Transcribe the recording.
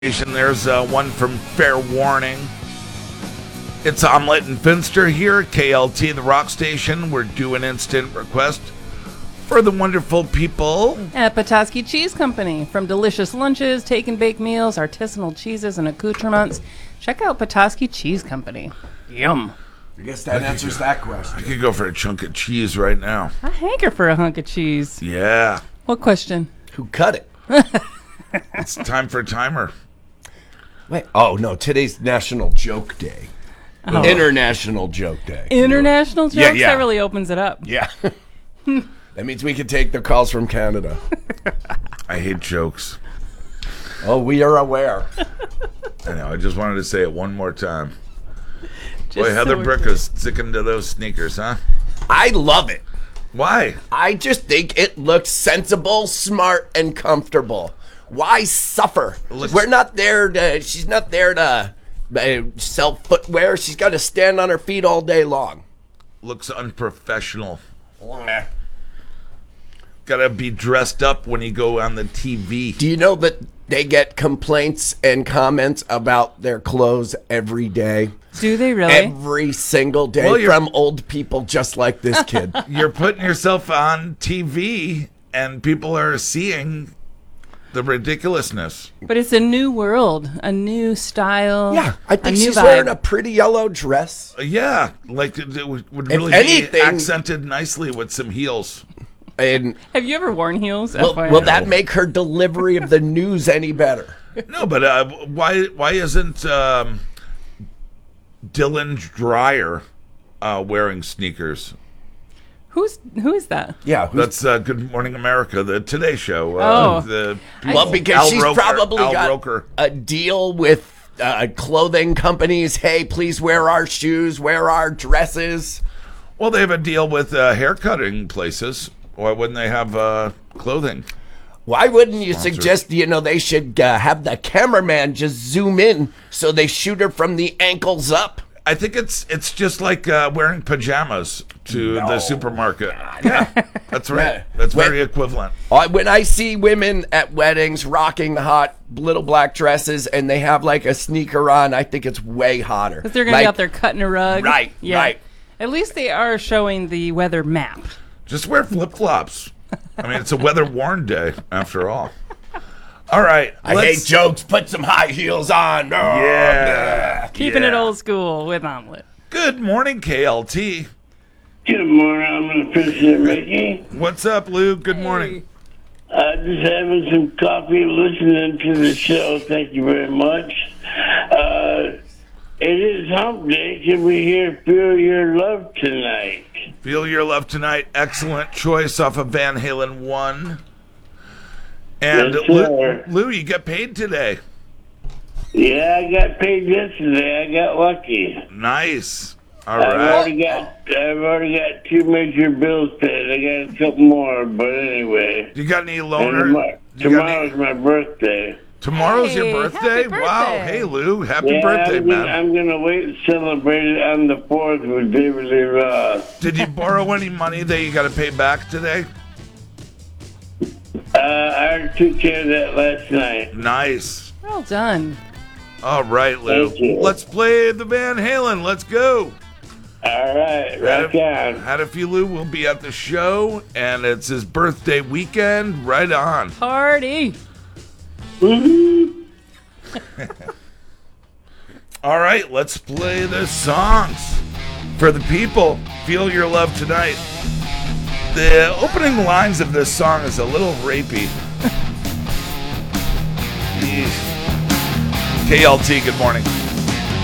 There's one from Fair Warning. It's Omelette and Finster here, KLT, the rock station. We're doing instant request for the wonderful people at Petoskey Cheese Company. From delicious lunches, take and bake meals, artisanal cheeses, and accoutrements, check out Petoskey Cheese Company. Yum. I guess that answers that question. I could go for a chunk of cheese right now. I hanker for a hunk of cheese. Yeah. What question? Who cut it? It's time for a timer. Wait. Oh, no. Today's National Joke Day. Oh. International Joke Day. International jokes? Yeah. That really opens it up. Yeah. That means we can take the calls from Canada. I hate jokes. Oh, we are aware. I know. I just wanted to say it one more time. Just Boy, Heather so Brick is sticking to those sneakers, huh? I love it. Why? I just think it looks sensible, smart, and comfortable. Why suffer? We're not there to, she's not there to sell footwear. She's got to stand on her feet all day long. Looks unprofessional. Gotta be dressed up when you go on the TV. Do you know that they get complaints and comments about their clothes every day? Do they really? Every single day from old people just like this kid. You're putting yourself on TV and people are seeing the ridiculousness. But it's a new world, a new style. Yeah, I think she's vibe. wearing a pretty yellow dress. Yeah, like it would really anything- be accented nicely with some heels. And Have you ever worn heels? will that make her delivery of the news any better? No, but why isn't Dylan Dreyer wearing sneakers? Who is that? Yeah, That's Good Morning America, the Today Show. because Al she's Roker, probably Al got Roker. a deal with clothing companies. Hey, please wear our shoes, wear our dresses. Well, they have a deal with hair cutting places. Why wouldn't they have clothing? Why wouldn't you Sponsors. suggest, they should have the cameraman just zoom in so they shoot her from the ankles up? I think it's just like wearing pajamas to the supermarket. Yeah, that's right. That's very equivalent. When I see women at weddings rocking hot little black dresses and they have like a sneaker on, I think it's way hotter. Because they're going to be out there cutting a rug. Right, right. At least they are showing the weather map. Just wear flip-flops. I mean, it's a weather-worn day, after all. All right. I hate jokes. Put some high heels on. Yeah. Keeping it old school with Omelette. Good morning, KLT. Good morning, I'm President Ricky. What's up, Lou? Good morning. Just having some coffee, listening to the show. Thank you very much. It is hump day. Can we hear Feel Your Love Tonight? Feel Your Love Tonight. Excellent choice off of Van Halen 1. And Yes, sir. Lou, you get paid today. Yeah, I got paid yesterday. I got lucky. Nice. All I've right. already got two major bills paid. I got a couple more, but anyway. You got any And loaner? tomorrow's my birthday. Tomorrow's your Hey, birthday? happy Wow. birthday. Hey, Lou. Happy birthday, man. I'm gonna wait and celebrate it on the 4th with David Lee Roth. Did you borrow any money that you got to pay back today? I took care of that last night. Nice. Well done. All right, Lou. Thank you. Let's play the Van Halen. Let's go. All right, rock on. Had a few Lou will be at the show, and it's his birthday weekend. Right on. Party. All right, let's play the songs for the people. Feel Your Love Tonight. The opening lines of this song is a little rapey. KLT, good morning.